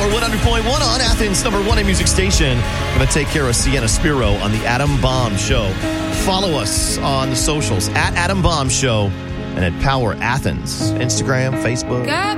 Power 100.1 on Athens' number one in music station. Going to take care of Sienna Spiro on the Adam Bomb Show. Follow us on the socials at Adam Bomb Show and at Power Athens. Instagram, Facebook.